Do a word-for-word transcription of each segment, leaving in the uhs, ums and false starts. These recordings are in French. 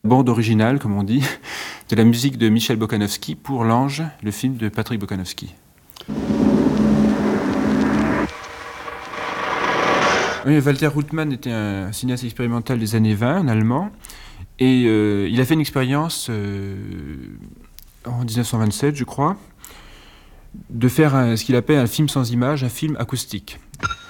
Bande originale, comme on dit, de la musique de Michel Bokanovsky pour L'Ange, le film de Patrick Bokanovsky. Oui, Walter Ruttmann était un cinéaste expérimental des années vingt, un Allemand, et euh, il a fait une expérience euh, en dix-neuf cent vingt-sept, je crois, de faire un, ce qu'il appelle un film sans image, un film acoustique.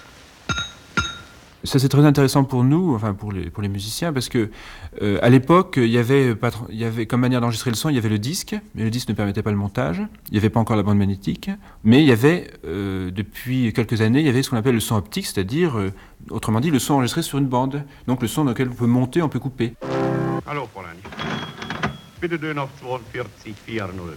Ça, c'est très intéressant pour nous, enfin pour les, pour les musiciens, parce que euh, à l'époque, il y avait, pas, il y avait comme manière d'enregistrer le son, il y avait le disque, mais le disque ne permettait pas le montage. Il n'y avait pas encore la bande magnétique, mais il y avait, euh, depuis quelques années, il y avait ce qu'on appelle le son optique, c'est-à-dire, euh, autrement dit, le son enregistré sur une bande. Donc le son dans lequel on peut monter, on peut couper. Hallo, Fräulein. Bitte dünn auf zweiundvierzig vier null.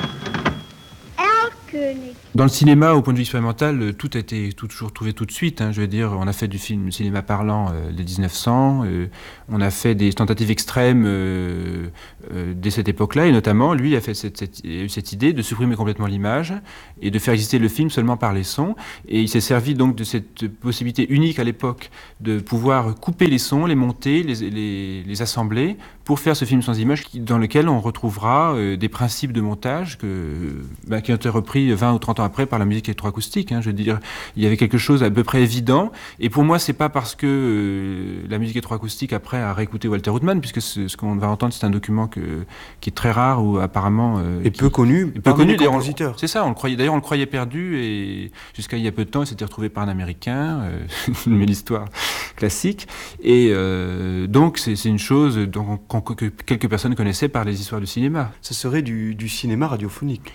Dans le cinéma, au point de vue expérimental, tout a été tout, toujours trouvé tout de suite. Hein, je veux dire, on a fait du film cinéma parlant euh, dès dix-neuf cents, euh, on a fait des tentatives extrêmes euh, euh, dès cette époque-là, et notamment, lui a, fait cette, cette, a eu cette idée de supprimer complètement l'image et de faire exister le film seulement par les sons. Et il s'est servi donc de cette possibilité unique à l'époque de pouvoir couper les sons, les monter, les, les, les assembler pour faire ce film sans image dans lequel on retrouvera euh, des principes de montage que, bah, qui ont été repris vingt ou trente ans après par la musique électroacoustique. Hein, je veux dire, il y avait quelque chose à peu près évident. Et pour moi, c'est pas parce que euh, la musique électroacoustique après a réécouté Walter Ruttmann, puisque ce, ce qu'on va entendre, c'est un document que, qui est très rare ou apparemment euh, et qui, peu connu, et peu connu des compositeurs. C'est ça. On le croyait. D'ailleurs, on le croyait perdu et jusqu'à il y a peu de temps, il s'était retrouvé par un Américain. Euh, mais l'histoire classique. Et euh, donc, c'est, c'est une chose dont, que quelques personnes connaissaient par les histoires du cinéma. Ce serait du, du cinéma radiophonique.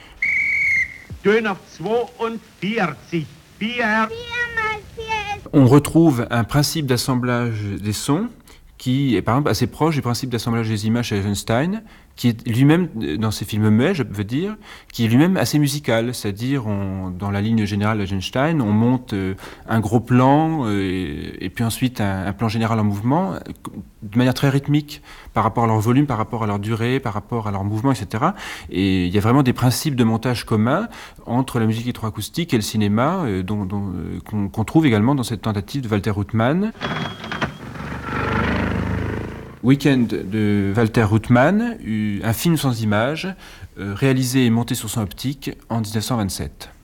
On retrouve un principe d'assemblage des sons qui est par exemple assez proche du principe d'assemblage des images chez Eisenstein, qui est lui-même, dans ses films muets, je veux dire, qui est lui-même assez musical, c'est-à-dire on, dans la ligne générale d'Eisenstein, on monte euh, un gros plan euh, et, et puis ensuite un, un plan général en mouvement, de manière très rythmique par rapport à leur volume, par rapport à leur durée, par rapport à leur mouvement, et cetera. Et il y a vraiment des principes de montage communs entre la musique électroacoustique et le cinéma, euh, dont, dont, euh, qu'on, qu'on trouve également dans cette tentative de Walter Ruttmann. Week-end de Walter Ruttmann, un film sans images, euh, réalisé et monté sur son optique en dix-neuf cent vingt-sept.